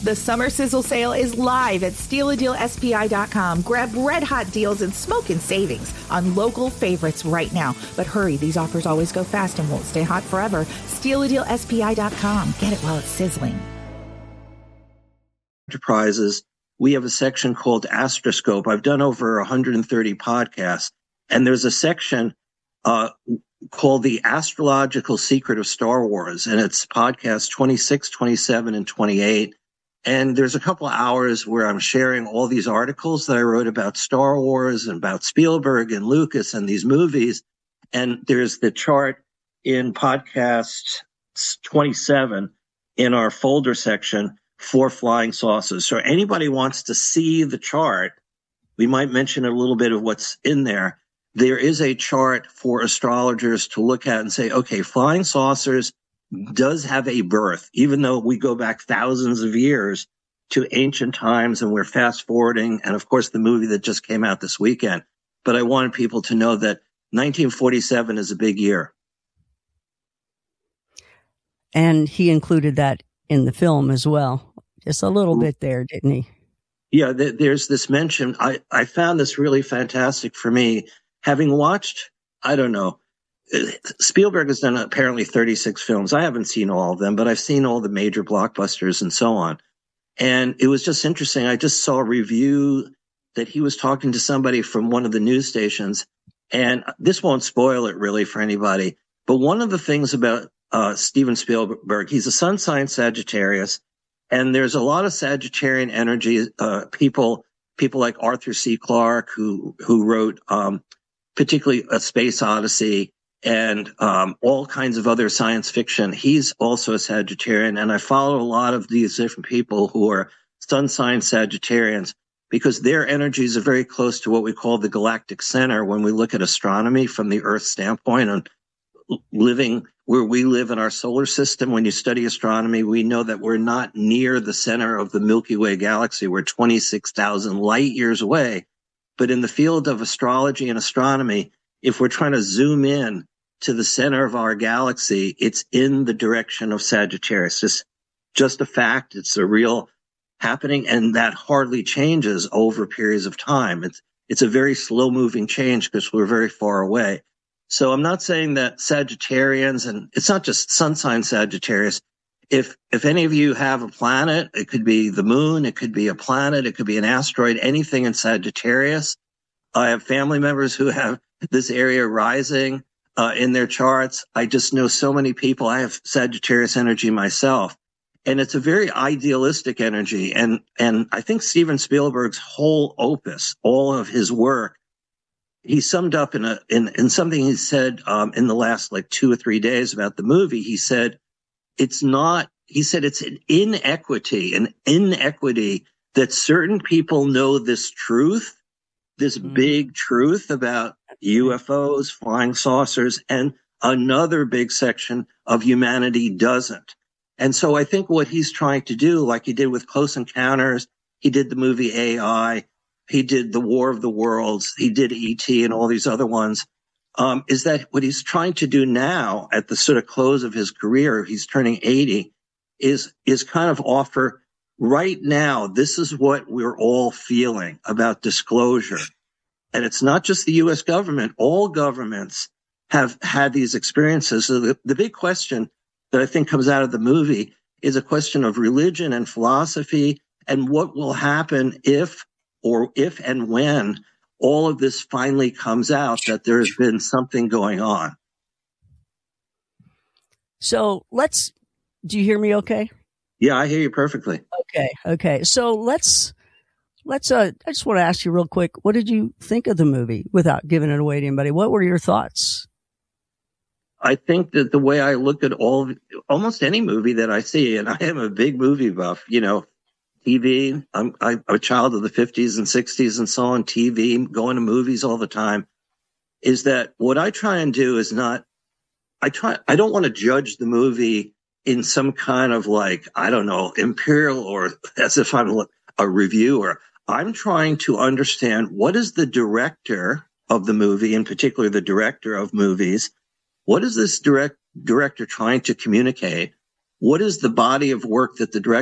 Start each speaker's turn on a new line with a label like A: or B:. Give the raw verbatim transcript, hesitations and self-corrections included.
A: The summer sizzle sale is live at steal a deal S P I dot com. Grab red-hot deals and smoking savings on local favorites right now. But hurry, these offers always go fast and won't stay hot forever. steal a deal S P I dot com. Get it while it's sizzling.
B: Enterprises, we have a section called Astroscope. I've done over one hundred thirty podcasts, and there's a section uh, called The Astrological Secret of Star Wars, and it's podcasts twenty-six, twenty-seven, and twenty-eight. And there's a couple of hours where I'm sharing all these articles that I wrote about Star Wars and about Spielberg and Lucas and these movies. And there's the chart in podcast twenty-seven in our folder section for flying saucers. So anybody wants to see the chart, we might mention a little bit of what's in there. There is a chart for astrologers to look at and say, okay, flying saucers does have a birth, even though we go back thousands of years to ancient times and we're fast forwarding. And of course, the movie that just came out this weekend. But I wanted people to know that nineteen forty-seven is a big year.
C: And he included that in the film as well. Just a little bit there, didn't he?
B: Yeah, th- there's this mention. I, I found this really fantastic for me. Having watched, I don't know, Spielberg has done apparently thirty-six films. I haven't seen all of them, but I've seen all the major blockbusters and so on. And it was just interesting. I just saw a review that he was talking to somebody from one of the news stations. And this won't spoil it really for anybody. But one of the things about uh, Steven Spielberg, he's a sun sign Sagittarius. And there's a lot of Sagittarian energy, uh, people, people like Arthur C. Clarke, who, who wrote, um, particularly A Space Odyssey, and um, all kinds of other science fiction. He's also a Sagittarian, and I follow a lot of these different people who are sun sign Sagittarians because their energies are very close to what we call the galactic center when we look at astronomy from the Earth standpoint and living where we live in our solar system. When you study astronomy, we know that we're not near the center of the Milky Way galaxy. We're twenty-six thousand light years away. But in the field of astrology and astronomy, if we're trying to zoom in to the center of our galaxy, it's in the direction of Sagittarius. It's just a fact. It's a real happening, and that hardly changes over periods of time. It's it's a very slow-moving change because we're very far away. So I'm not saying that Sagittarians, and it's not just sun sign Sagittarius. If if any of you have a planet, it could be the moon, it could be a planet, it could be an asteroid, anything in Sagittarius. I have family members who have this area rising uh, in their charts. I just know so many people. I have Sagittarius energy myself, and it's a very idealistic energy. And and I think Steven Spielberg's whole opus, all of his work, he summed up in a in, in something he said um, in the last like two or three days about the movie. He said it's not. He said it's an inequity, an inequity that certain people know this truth. This big truth about U F Os, flying saucers, and another big section of humanity doesn't. And so I think what he's trying to do, like he did with Close Encounters, he did the movie A I, he did The War of the Worlds, he did E T and all these other ones, um, is that what he's trying to do now at the sort of close of his career, he's turning eighty, is, is kind of offer right now, this is what we're all feeling about disclosure. And it's not just the U S government. All governments have had these experiences. So the, the big question that I think comes out of the movie is a question of religion and philosophy and what will happen if or if and when all of this finally comes out that there has been something going on.
C: So let's, do you hear me okay?
B: Yeah, I hear you perfectly.
C: Okay. Okay. So let's, let's, uh, I just want to ask you real quick, what did you think of the movie without giving it away to anybody? What were your thoughts?
B: I think that the way I look at all, almost any movie that I see, and I am a big movie buff, you know, T V, I'm, I'm a child of the fifties and sixties and so on, T V, going to movies all the time, is that what I try and do is not, I try, I don't want to judge the movie in some kind of like, I don't know, imperial or as if I'm a reviewer. I'm trying to understand what is the director of the movie, in particular the director of movies, what is this direct director trying to communicate? What is the body of work that the director